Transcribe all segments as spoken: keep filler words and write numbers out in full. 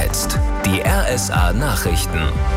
jetzt die R S A-Nachrichten.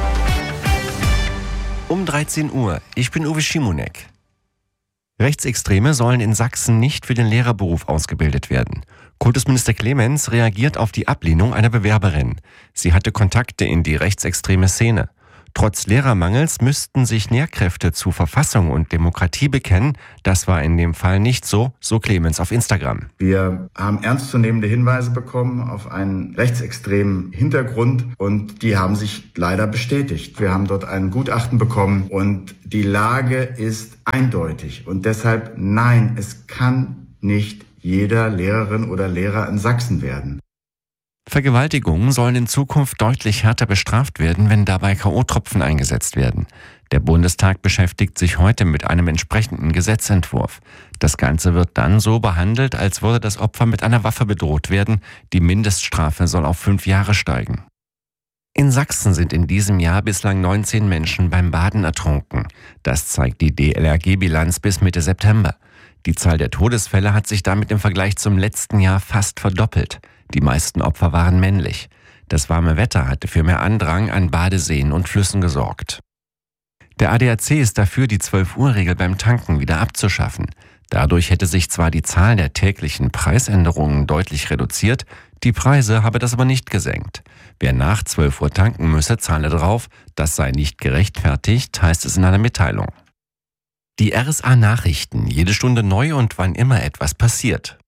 Um dreizehn Uhr. Ich bin Uwe Schimonek. Rechtsextreme sollen in Sachsen nicht für den Lehrerberuf ausgebildet werden. Kultusminister Clemens reagiert auf die Ablehnung einer Bewerberin. Sie hatte Kontakte in die rechtsextreme Szene. Trotz Lehrermangels müssten sich Lehrkräfte zu Verfassung und Demokratie bekennen. Das war in dem Fall nicht so, so Clemens auf Instagram. Wir haben ernstzunehmende Hinweise bekommen auf einen rechtsextremen Hintergrund und die haben sich leider bestätigt. Wir haben dort ein Gutachten bekommen und die Lage ist eindeutig. Und deshalb nein, es kann nicht jeder Lehrerin oder Lehrer in Sachsen werden. Vergewaltigungen sollen in Zukunft deutlich härter bestraft werden, wenn dabei K O-Tropfen eingesetzt werden. Der Bundestag beschäftigt sich heute mit einem entsprechenden Gesetzentwurf. Das Ganze wird dann so behandelt, als würde das Opfer mit einer Waffe bedroht werden. Die Mindeststrafe soll auf fünf Jahre steigen. In Sachsen sind in diesem Jahr bislang neunzehn Menschen beim Baden ertrunken. Das zeigt die D L R G-Bilanz bis Mitte September. Die Zahl der Todesfälle hat sich damit im Vergleich zum letzten Jahr fast verdoppelt. Die meisten Opfer waren männlich. Das warme Wetter hatte für mehr Andrang an Badeseen und Flüssen gesorgt. Der A D A C ist dafür, die zwölf-Uhr-Regel beim Tanken wieder abzuschaffen. Dadurch hätte sich zwar die Zahl der täglichen Preisänderungen deutlich reduziert, die Preise habe das aber nicht gesenkt. Wer nach zwölf Uhr tanken müsse, zahle drauf. Das sei nicht gerechtfertigt, heißt es in einer Mitteilung. Die R S A-Nachrichten, jede Stunde neu und wann immer etwas passiert.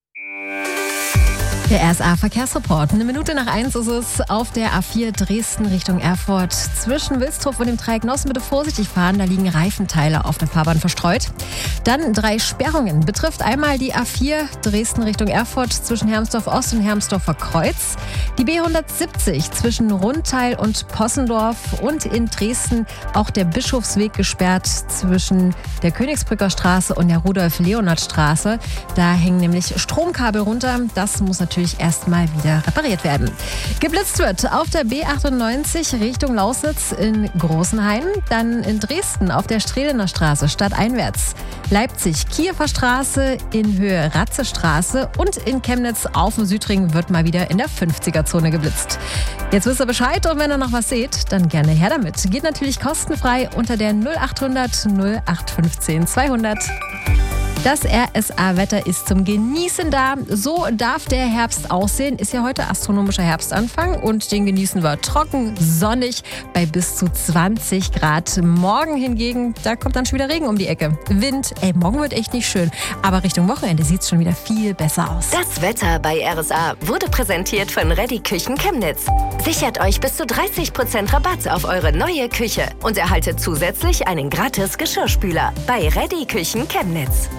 Der R S A-Verkehrsreport. Eine Minute nach eins ist es auf der A vier Dresden Richtung Erfurt. Zwischen Wilsdruff und dem Dreieck Nossen bitte vorsichtig fahren, da liegen Reifenteile auf der Fahrbahn verstreut. Dann drei Sperrungen. Betrifft einmal die A vier Dresden Richtung Erfurt zwischen Hermsdorf Ost und Hermsdorfer Kreuz. Die B hundertsiebzig zwischen Rundteil und Possendorf und in Dresden auch der Bischofsweg gesperrt zwischen der Königsbrücker Straße und der Rudolf-Leonhard-Straße. Da hängen nämlich Stromkabel runter. Das muss natürlich erstmal wieder repariert werden. Geblitzt wird auf der B achtundneunzig Richtung Lausitz in Großenhain, dann in Dresden auf der Strehlener Straße stadteinwärts, Leipzig Kiewer Straße in Höhe Ratzestraße und in Chemnitz auf dem Südring wird mal wieder in der fünfziger-Zone geblitzt. Jetzt wisst ihr Bescheid und wenn ihr noch was seht, dann gerne her damit. Geht natürlich kostenfrei unter der null achthundert null acht fünfzehn zweihundert. Das R S A-Wetter ist zum Genießen da. So darf der Herbst aussehen. Ist ja heute astronomischer Herbstanfang und den genießen wir trocken, sonnig bei bis zu zwanzig Grad. Morgen hingegen, da kommt dann schon wieder Regen um die Ecke. Wind, ey, morgen wird echt nicht schön. Aber Richtung Wochenende sieht es schon wieder viel besser aus. Das Wetter bei R S A wurde präsentiert von Reddy Küchen Chemnitz. Sichert euch bis zu dreißig Prozent Rabatt auf eure neue Küche und erhaltet zusätzlich einen gratis Geschirrspüler bei Reddy Küchen Chemnitz.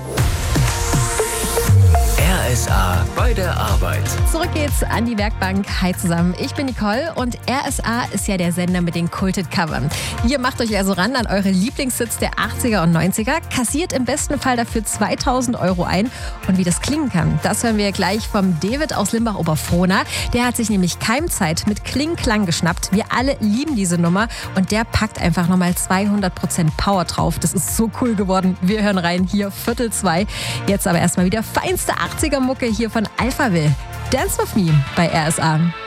R S A bei der Arbeit. Zurück geht's an die Werkbank. Hi zusammen, ich bin Nicole und R S A ist ja der Sender mit den Kulted-Covern. Ihr macht euch also ran an eure Lieblingshits der achtziger und neunziger, kassiert im besten Fall dafür zweitausend Euro ein. Und wie das klingen kann, das hören wir gleich vom David aus Limbach-Oberfrohna. Der hat sich nämlich Keimzeit mit Kling-Klang geschnappt. Wir alle lieben diese Nummer und der packt einfach nochmal zweihundert Prozent Power drauf. Das ist so cool geworden. Wir hören rein, hier Viertel zwei. Jetzt aber erstmal wieder feinste achtziger Mucke hier von Alphaville. Dance with Me bei R S A.